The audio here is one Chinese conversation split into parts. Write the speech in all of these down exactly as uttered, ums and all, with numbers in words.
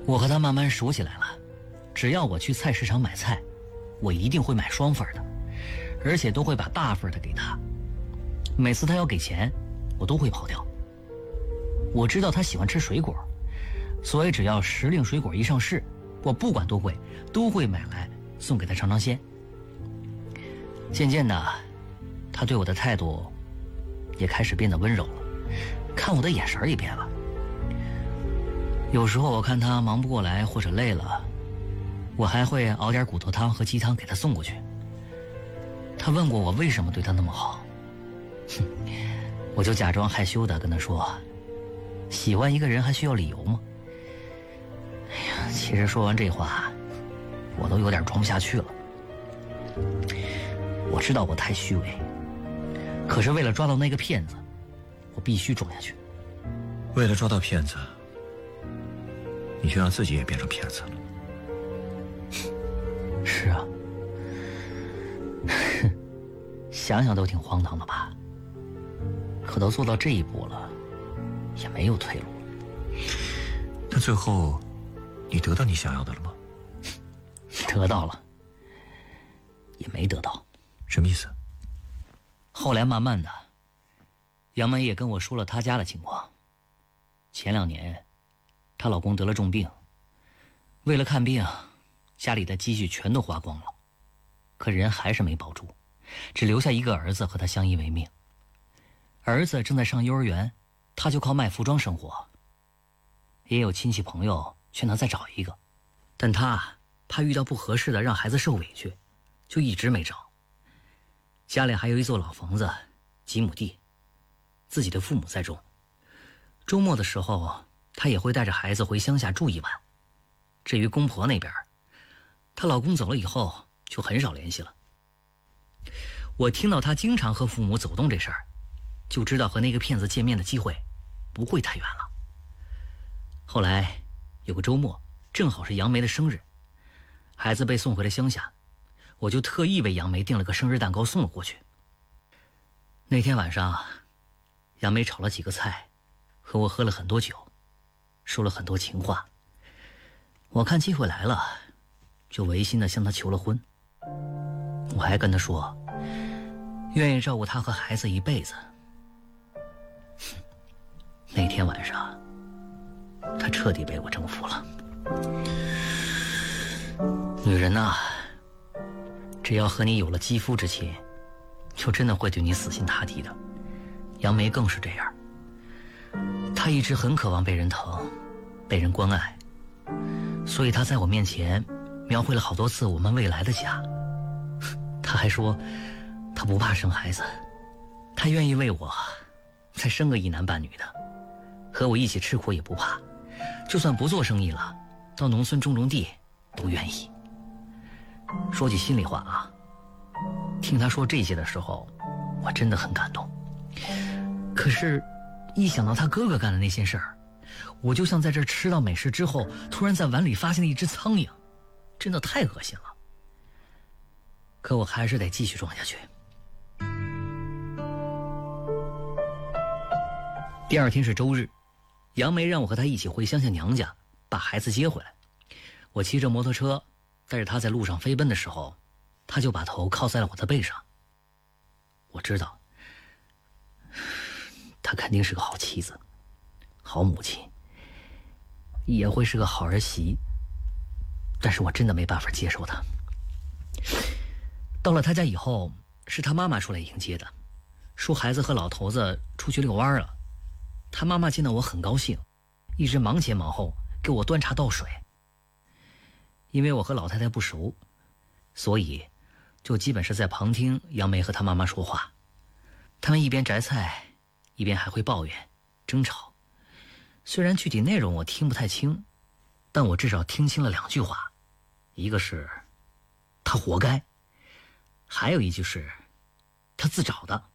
我和他慢慢熟起来了，只要我去菜市场买菜，我一定会买双份的，而且都会把大份的给他。每次他要给钱，我都会跑掉。我知道他喜欢吃水果，所以只要时令水果一上市，我不管多贵，都会买来送给他尝尝鲜。渐渐的，他对我的态度也开始变得温柔了，看我的眼神也变了。有时候我看他忙不过来或者累了，我还会熬点骨头汤和鸡汤给他送过去。他问过我为什么对他那么好，哼，我就假装害羞的跟他说，喜欢一个人还需要理由吗？哎呀，其实说完这话，我都有点装不下去了。我知道我太虚伪，可是为了抓到那个骗子，我必须装下去。 为了抓到骗子，你就让自己也变成骗子了。 是啊，想想都挺荒唐的吧？可都做到这一步了，也没有退路。 那最后，你得到你想要的了吗？ 得到了，也没得到。 什么意思？ 后来慢慢的，杨梅也跟我说了她家的情况。前两年，她老公得了重病，为了看病，家里的积蓄全都花光了，可人还是没保住，只留下一个儿子和她相依为命。儿子正在上幼儿园，她就靠卖服装生活。也有亲戚朋友劝她再找一个，但她怕遇到不合适的让孩子受委屈，就一直没找。家里还有一座老房子，几亩地，自己的父母在种。周末的时候，她也会带着孩子回乡下住一晚。至于公婆那边，她老公走了以后就很少联系了。我听到她经常和父母走动这事儿，就知道和那个骗子见面的机会不会太远了。后来有个周末，正好是杨梅的生日，孩子被送回了乡下，我就特意为杨梅订了个生日蛋糕送了过去。那天晚上，杨梅炒了几个菜，和我喝了很多酒，说了很多情话。我看机会来了，就违心的向她求了婚。我还跟她说，愿意照顾她和孩子一辈子。那天晚上，她彻底被我征服了。女人呐，只要和你有了肌肤之亲，就真的会对你死心塌地的。杨梅更是这样，她一直很渴望被人疼，被人关爱，所以她在我面前描绘了好多次我们未来的家。她还说她不怕生孩子，她愿意为我再生个一男半女的，和我一起吃苦也不怕，就算不做生意了，到农村种种地都愿意。说句心里话啊，听他说这些的时候，我真的很感动。可是，一想到他哥哥干的那些事儿，我就像在这吃到美食之后，突然在碗里发现了一只苍蝇，真的太恶心了。可我还是得继续装下去。第二天是周日，杨梅让我和她一起回乡下娘家，把孩子接回来。我骑着摩托车带着她在路上飞奔的时候，她就把头靠在了我的背上。我知道，她肯定是个好妻子，好母亲，也会是个好儿媳，但是我真的没办法接受她。到了她家以后，是她妈妈出来迎接的，说孩子和老头子出去遛弯了。她妈妈见到我很高兴，一直忙前忙后给我端茶倒水。因为我和老太太不熟，所以就基本是在旁听杨梅和她妈妈说话。他们一边摘菜，一边还会抱怨、争吵。虽然具体内容我听不太清，但我至少听清了两句话，一个是他活该，还有一句是他自找的。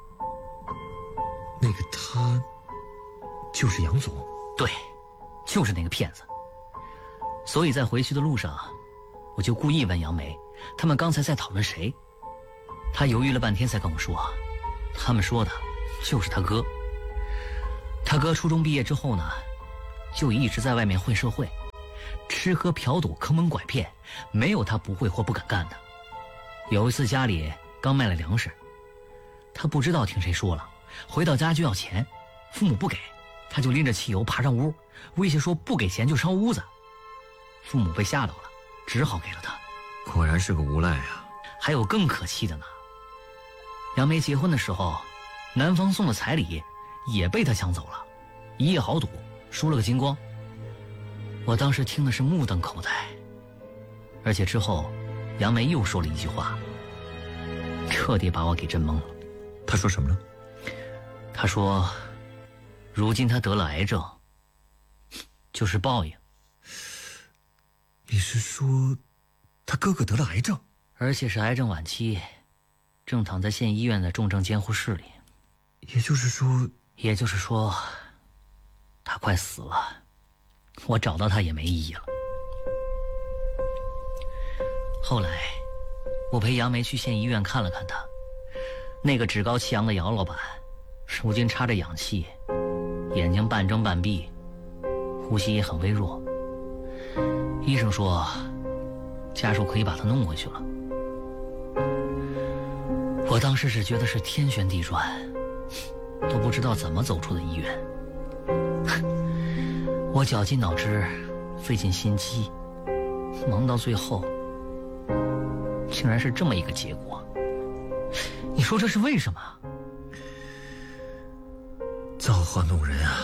那个他就是杨总？ 对，就是那个骗子。所以在回去的路上，我就故意问杨梅，他们刚才在讨论谁。她犹豫了半天才跟我说，他们说的就是他哥。他哥初中毕业之后呢，就一直在外面混社会， 吃喝嫖赌坑蒙拐骗，没有他不会或不敢干的。有一次家里刚卖了粮食，他不知道听谁说了，回到家就要钱，父母不给，他就拎着汽油爬上屋，威胁说不给钱就烧屋子。父母被吓到了，只好给了他。 果然是个无赖啊！ 还有更可气的呢，杨梅结婚的时候，男方送的彩礼也被他抢走了，一夜豪赌输了个精光。我当时听的是目瞪口呆，而且之后杨梅又说了一句话，彻底把我给震懵了。 他说什么了？ 他说如今他得了癌症，就是报应。 你是说他哥哥得了癌症， 而且是癌症晚期，正躺在县医院的重症监护室里。 也就是说也就是说他快死了，我找到他也没意义了。后来我陪杨梅去县医院看了看他，那个趾高气扬的姚老板如今插着氧气，眼睛半睁半闭，呼吸也很微弱。医生说家属可以把他弄回去了。我当时只觉得是天旋地转，都不知道怎么走出的医院。我绞尽脑汁，费尽心机，忙到最后竟然是这么一个结果。你说这是为什么？ 造化弄人啊！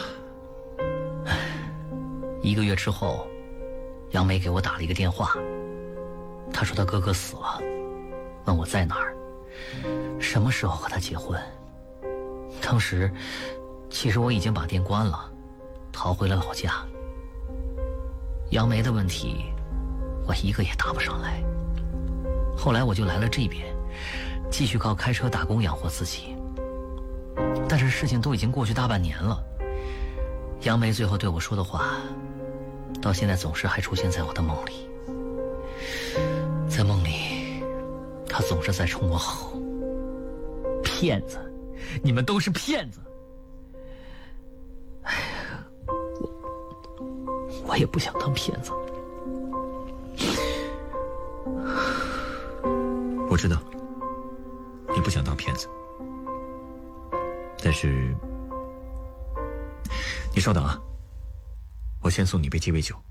一个月之后，杨梅给我打了一个电话，她说她哥哥死了，问我在哪儿，什么时候和他结婚。当时其实我已经把店关了，逃回了老家。杨梅的问题我一个也答不上来，后来我就来了这边，继续靠开车打工养活自己。但是事情都已经过去大半年了，杨梅最后对我说的话到现在总是还出现在我的梦里。在梦里她总是在冲我吼，骗子，你们都是骗子。哎呀，我我也不想当骗子。 我知道你不想当骗子，但是你稍等啊，我先送你杯鸡尾酒。